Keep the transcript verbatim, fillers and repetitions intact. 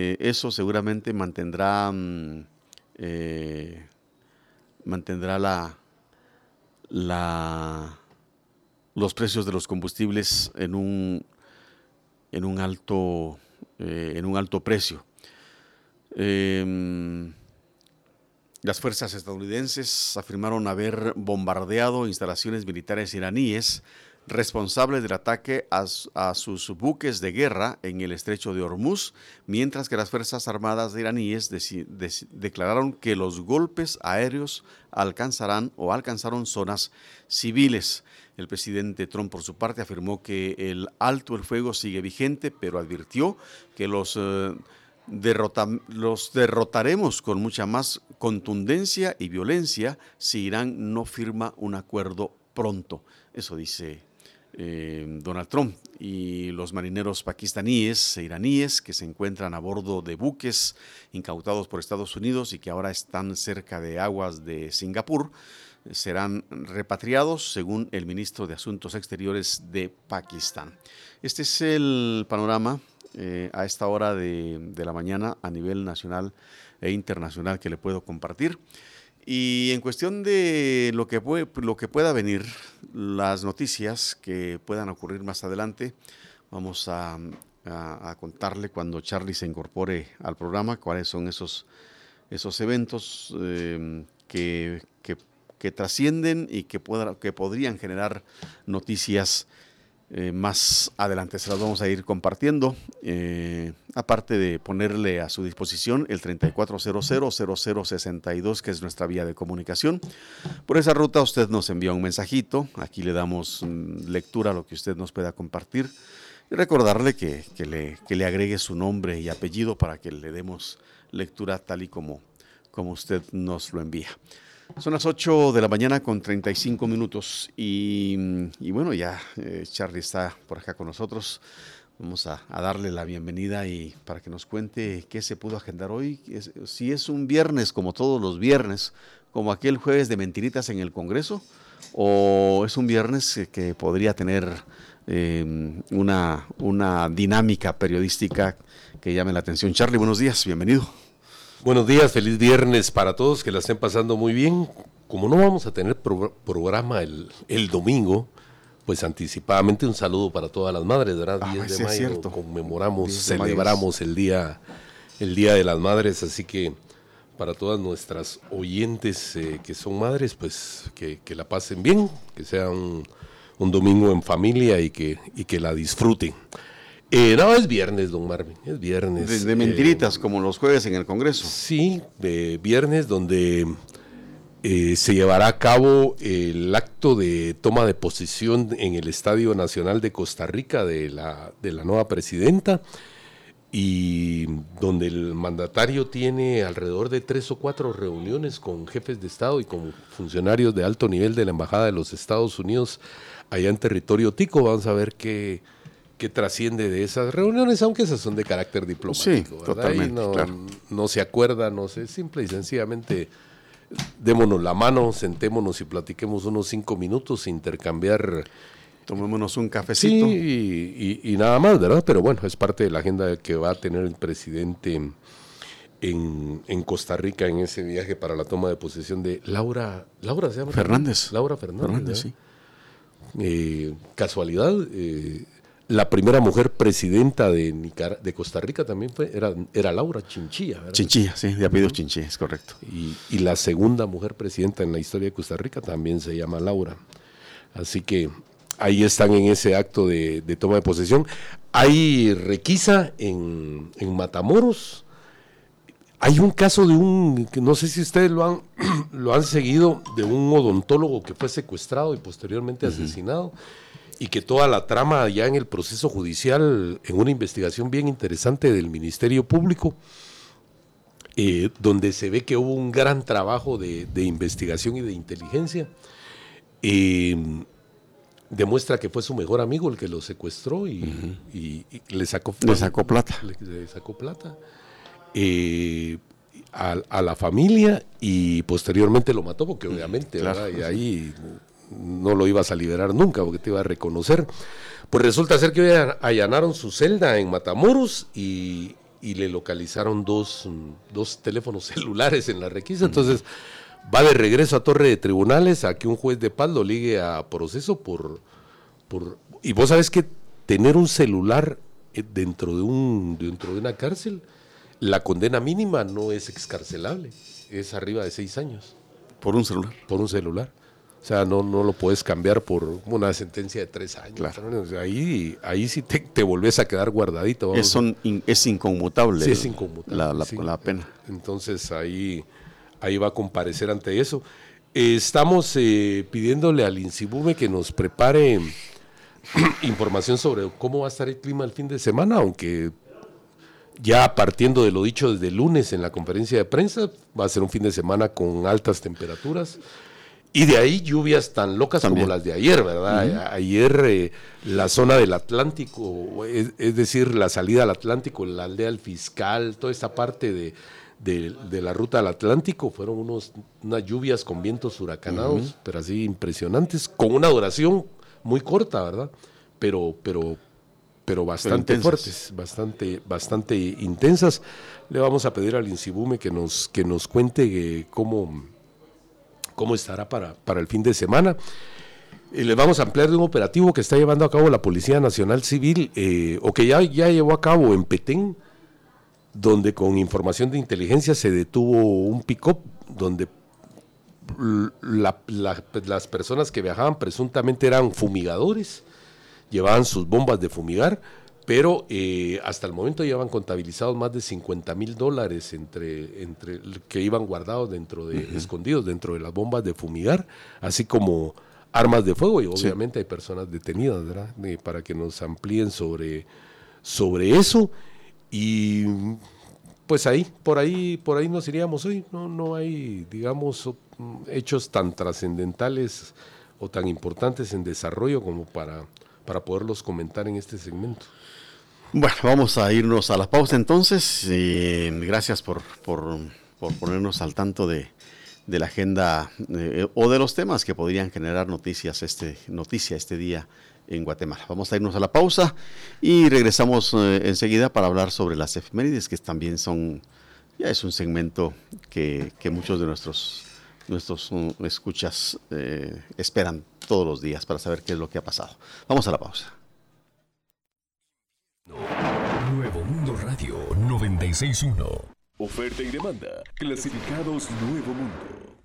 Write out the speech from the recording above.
eh, eso seguramente mantendrá, eh, mantendrá la, la, los precios de los combustibles en un, en un alto, eh, en un alto precio. Eh, las fuerzas estadounidenses afirmaron haber bombardeado instalaciones militares iraníes responsables del ataque a, a sus buques de guerra en el estrecho de Hormuz, mientras que las Fuerzas Armadas iraníes de, de, declararon que los golpes aéreos alcanzarán o alcanzaron zonas civiles. El presidente Trump, por su parte, afirmó que el alto el fuego sigue vigente, pero advirtió que los, eh, derrota, los derrotaremos con mucha más contundencia y violencia si Irán no firma un acuerdo pronto. Eso dice Eh, Donald Trump. Y los marineros pakistaníes e iraníes que se encuentran a bordo de buques incautados por Estados Unidos y que ahora están cerca de aguas de Singapur serán repatriados, según el ministro de Asuntos Exteriores de Pakistán. Este es el panorama eh, a esta hora de, de la mañana a nivel nacional e internacional que le puedo compartir. Y en cuestión de lo que, puede, lo que pueda venir, las noticias que puedan ocurrir más adelante, vamos a, a, a contarle cuando Charlie se incorpore al programa cuáles son esos, esos eventos eh, que, que, que trascienden y que, pueda, que podrían generar noticias Eh, más adelante. Se las vamos a ir compartiendo, eh, aparte de ponerle a su disposición el treinta y cuatro cero cero cero cero sesenta y dos, que es nuestra vía de comunicación. Por esa ruta usted nos envía un mensajito, aquí le damos mm, lectura a lo que usted nos pueda compartir y recordarle que, que, le, que le agregue su nombre y apellido para que le demos lectura tal y como, como usted nos lo envía. Son las ocho de la mañana con treinta y cinco minutos y, y bueno, ya eh, Charlie está por acá con nosotros. Vamos a, a darle la bienvenida y para que nos cuente qué se pudo agendar hoy. Es, si es un viernes como todos los viernes, como aquel jueves de mentiritas en el Congreso, o es un viernes que, que podría tener eh, una, una dinámica periodística que llame la atención. Charlie, buenos días, bienvenido. Buenos días, feliz viernes para todos, que la estén pasando muy bien. Como no vamos a tener pro- programa el, el domingo, pues anticipadamente un saludo para todas las madres, ¿verdad? Ah, diez sí, de mayo cierto. conmemoramos, diez de celebramos el día, el día de las madres, así que para todas nuestras oyentes eh, que son madres, pues que, que la pasen bien, que sea un, un domingo en familia y que, y que la disfruten. Eh, no, es viernes, don Marvin, es viernes. De, de mentiritas, eh, como los jueves en el Congreso. Sí, de viernes, donde eh, se llevará a cabo el acto de toma de posesión en el Estadio Nacional de Costa Rica de la, de la nueva presidenta, y donde el mandatario tiene alrededor de tres o cuatro reuniones con jefes de Estado y con funcionarios de alto nivel de la Embajada de los Estados Unidos allá en territorio tico. Vamos a ver qué... que trasciende de esas reuniones, aunque esas son de carácter diplomático, sí, ¿verdad? totalmente, no, claro. no se acuerda, no sé, simple y sencillamente démonos la mano, sentémonos y platiquemos unos cinco minutos, intercambiar. Tomémonos un cafecito. Sí, y, y, y nada más, ¿verdad? Pero bueno, es parte de la agenda que va a tener el presidente en, en Costa Rica en ese viaje para la toma de posesión de Laura, Laura se llama Fernández. Laura Fernández, Fernández, sí. Eh, casualidad, eh, la primera mujer presidenta de, Nicar- de Costa Rica también fue, era, era Laura Chinchilla, ¿verdad? Chinchilla, sí, de apellido Chinchilla, es correcto. Y, y la segunda mujer presidenta en la historia de Costa Rica también se llama Laura. Así que ahí están en ese acto de, de toma de posesión. Hay requisa en, en Matamoros. Hay un caso de un, que no sé si ustedes lo han, lo han seguido, de un odontólogo que fue secuestrado y posteriormente uh-huh. asesinado, y que toda la trama ya en el proceso judicial, en una investigación bien interesante del Ministerio Público, eh, donde se ve que hubo un gran trabajo de, de investigación y de inteligencia, eh, demuestra que fue su mejor amigo el que lo secuestró y, uh-huh. y, y le sacó le sacó plata. Le, le sacó plata. Eh, a, a la familia, y posteriormente lo mató porque obviamente, claro, ¿verdad? Y ahí no lo ibas a liberar nunca porque te iba a reconocer. Pues resulta ser que hoy allanaron su celda en Matamoros y, y le localizaron dos, dos teléfonos celulares en la requisa. Entonces va de regreso a Torre de Tribunales a que un juez de paz lo ligue a proceso por... por y vos sabés que tener un celular dentro de, un, dentro de una cárcel, la condena mínima no es excarcelable, es arriba de seis años. ¿Por un celular? Por un celular. O sea, no, no lo puedes cambiar por una sentencia de tres años. Claro. O sea, ahí, ahí sí te, te volvés a quedar guardadito. Es, son, in, es inconmutable. Sí, es inconmutable. La, la, sí. la pena. Entonces ahí, ahí va a comparecer ante eso. Eh, estamos eh, pidiéndole al INSIBUME que nos prepare información sobre cómo va a estar el clima el fin de semana, aunque ya partiendo de lo dicho desde el lunes en la conferencia de prensa, va a ser un fin de semana con altas temperaturas. Y de ahí lluvias tan locas También. como las de ayer, ¿verdad? Uh-huh. Ayer eh, la zona del Atlántico, es, es decir, la salida al Atlántico, la aldea del Fiscal, toda esta parte de, de, de la ruta al Atlántico, fueron unos, unas lluvias con vientos huracanados, uh-huh. pero así impresionantes, con una duración muy corta, ¿verdad? Pero, pero, pero bastante pero fuertes, bastante, bastante intensas. Le vamos a pedir al INSIBUME que nos, que nos cuente que cómo... cómo estará para, para el fin de semana. Eh, les vamos a ampliar de un operativo que está llevando a cabo la Policía Nacional Civil, eh, o que ya, ya llevó a cabo en Petén, donde con información de inteligencia se detuvo un pick-up, donde la, la, las personas que viajaban presuntamente eran fumigadores, llevaban sus bombas de fumigar, pero eh, hasta el momento ya van contabilizados más de cincuenta mil dólares entre, entre que iban guardados dentro de, uh-huh. escondidos dentro de las bombas de fumigar, así como armas de fuego, y obviamente sí. hay personas detenidas, ¿verdad? Eh, para que nos amplíen sobre, sobre eso. Y pues ahí, por ahí, por ahí nos iríamos hoy. No, no hay, digamos, hechos tan trascendentales o tan importantes en desarrollo como para, para poderlos comentar en este segmento. Bueno, vamos a irnos a la pausa entonces. Eh, gracias por, por, por ponernos al tanto de, de la agenda eh, o de los temas que podrían generar noticias este, noticia este día en Guatemala. Vamos a irnos a la pausa y regresamos eh, enseguida para hablar sobre las efemérides, que también son, ya es un segmento que, que muchos de nuestros, nuestros um, escuchas eh, esperan todos los días para saber qué es lo que ha pasado. Vamos a la pausa. Nuevo Mundo Radio noventa y seis punto uno. Oferta y demanda. Clasificados Nuevo Mundo.